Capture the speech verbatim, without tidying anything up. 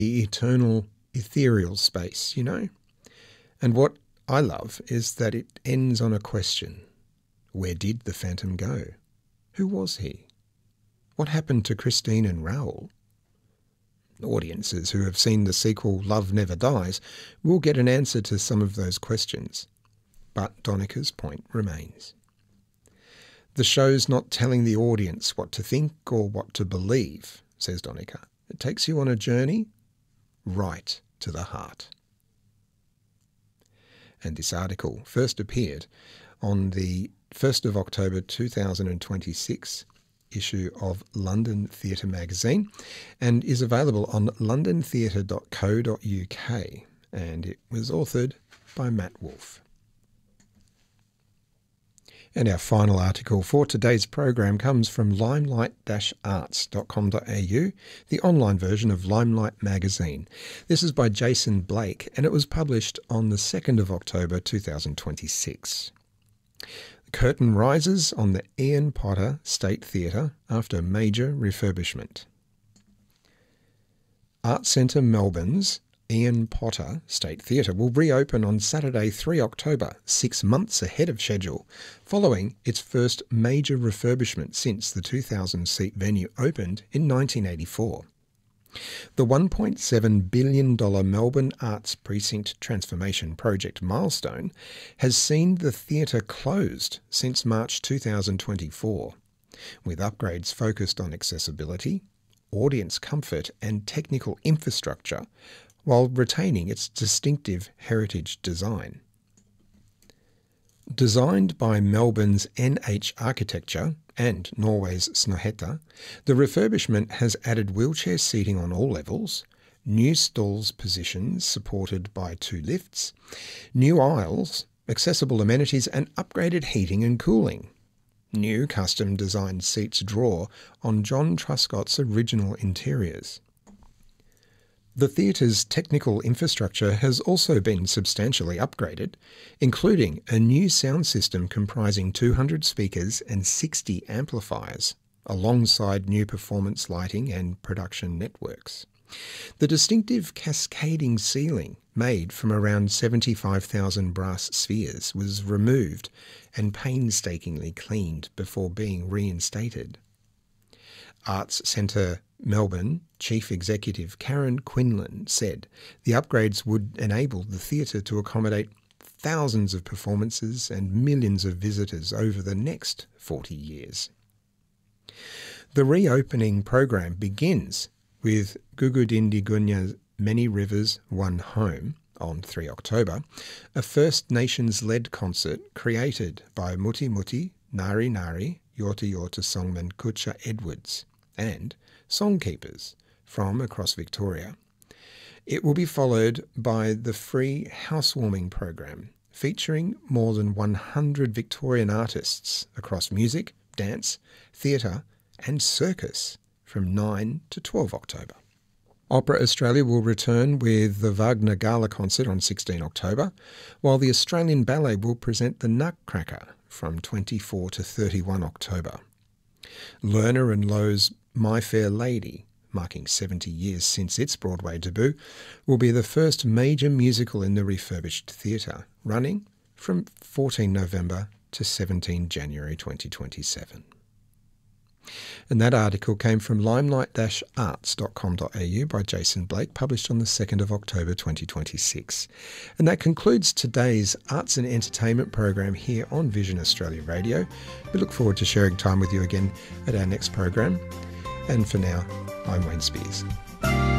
the eternal, ethereal space, you know? And what I love is that it ends on a question. Where did the Phantom go? Who was he? What happened to Christine and Raoul? Audiences who have seen the sequel Love Never Dies will get an answer to some of those questions. But Donica's point remains. The show's not telling the audience what to think or what to believe, says Donica. It takes you on a journey right to the heart. And this article first appeared on the first of October two thousand twenty-six issue of London Theatre magazine and is available on london theatre dot co dot uk, and it was authored by Matt Wolfe. And our final article for today's program comes from limelight dash arts dot com dot a u, the online version of Limelight magazine. This is by Jason Blake, and it was published on the second of October two thousand twenty-six. The curtain rises on the Ian Potter State Theatre after major refurbishment. Art Centre Melbourne's Ian Potter State Theatre will reopen on Saturday, the third of October, six months ahead of schedule, following its first major refurbishment since the two thousand seat venue opened in nineteen eighty-four. The one point seven billion dollars Melbourne Arts Precinct Transformation Project milestone has seen the theatre closed since March two thousand twenty-four, with upgrades focused on accessibility, audience comfort and technical infrastructure, while retaining its distinctive heritage design. Designed by Melbourne's N H Architecture and Norway's Snohetta, the refurbishment has added wheelchair seating on all levels, new stalls positions supported by two lifts, new aisles, accessible amenities and upgraded heating and cooling. New custom-designed seats draw on John Truscott's original interiors. The theatre's technical infrastructure has also been substantially upgraded, including a new sound system comprising two hundred speakers and sixty amplifiers, alongside new performance lighting and production networks. The distinctive cascading ceiling, made from around seventy-five thousand brass spheres, was removed and painstakingly cleaned before being reinstated. Arts Centre Melbourne Chief Executive Karen Quinlan said the upgrades would enable the theatre to accommodate thousands of performances and millions of visitors over the next forty years. The reopening program begins with Gugudindi Gunya's Many Rivers, One Home on the third of October, a First Nations-led concert created by Muti Muti, Nari Nari, Yorta Yorta songman Kutcha Edwards, and songkeepers from across Victoria. It will be followed by the free housewarming program, featuring more than one hundred Victorian artists across music, dance, theatre and circus from nine to twelve October. Opera Australia will return with the Wagner Gala concert on the sixteenth of October, while the Australian Ballet will present the Nutcracker from twenty-fourth to thirty-first of October. Lerner and Lowe's My Fair Lady, marking seventy years since its Broadway debut, will be the first major musical in the refurbished theatre, running from the fourteenth of November to the seventeenth of January twenty twenty-seven. And that article came from limelight dash arts dot com dot a u by Jason Blake, published on the second of October twenty twenty-six. And that concludes today's Arts and Entertainment program here on Vision Australia Radio. We look forward to sharing time with you again at our next program. And for now, I'm Wayne Spears.